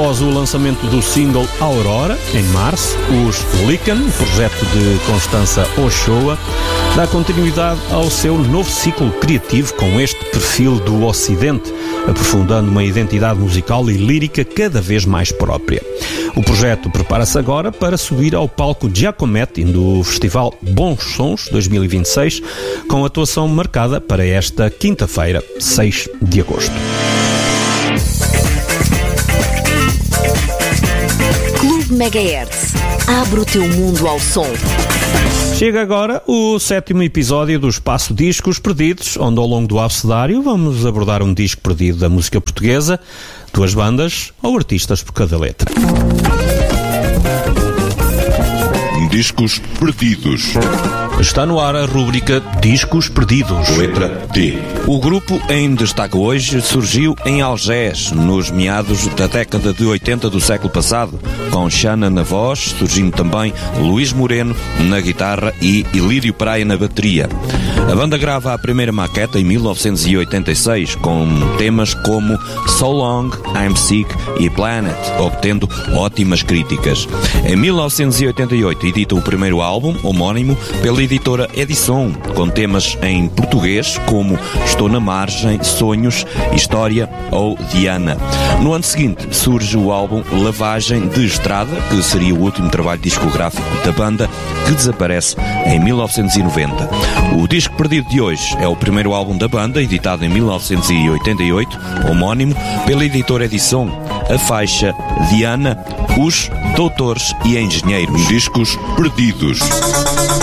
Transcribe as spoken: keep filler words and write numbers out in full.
Após o lançamento do single Aurora, em março, os Lycan, projeto de Constança Ochoa, dá continuidade ao seu novo ciclo criativo com este perfil do Ocidente, aprofundando uma identidade musical e lírica cada vez mais própria. O projeto prepara-se agora para subir ao palco Giacometti do Festival Bons Sons dois mil e vinte e seis, com atuação marcada para esta quinta-feira, seis de agosto. Clube Megahertz. Abre o teu mundo ao som. Chega agora o sétimo episódio do Espaço Discos Perdidos, onde ao longo do abecedário vamos abordar um disco perdido da música portuguesa, duas bandas ou artistas por cada letra. Discos Perdidos. Está no ar a rúbrica Discos Perdidos. Letra D. O grupo em destaque hoje surgiu em Algés, nos meados da década de oitenta do século passado, com Xana na voz, surgindo também Luís Moreno na guitarra e Ilírio Praia na bateria. A banda grava a primeira maqueta em mil novecentos e oitenta e seis, com temas como So Long, I'm Sick e Planet, obtendo ótimas críticas. Em mil novecentos e oitenta e oito edita o primeiro álbum, homónimo, pela editora Edição, com temas em português como Estou na Margem, Sonhos, História ou Diana. No ano seguinte surge o álbum Lavagem de Estrada, que seria o último trabalho discográfico da banda, que desaparece em mil novecentos e noventa. O disco perdido de hoje é o primeiro álbum da banda, editado em mil novecentos e oitenta e oito, homónimo, pela editora Edição. A faixa Diana, Os Doutores e Engenheiros. Discos Perdidos.